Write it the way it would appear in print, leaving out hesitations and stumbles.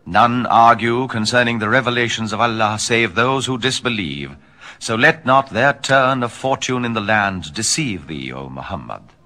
None argue concerning the revelations of Allah save those who disbelieve. So let not their turn of fortune in the land deceive thee, O Muhammad.